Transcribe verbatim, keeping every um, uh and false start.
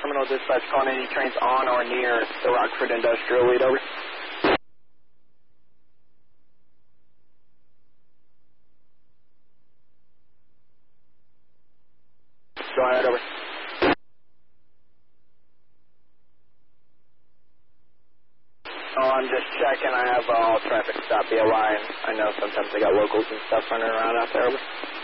Terminal Dispatch calling any trains on or near the Rockford Industrial Lead, over. Go ahead, over. Oh, I'm just checking. I have uh, all traffic stop B O I, and I know sometimes they got locals and stuff running around out there, over.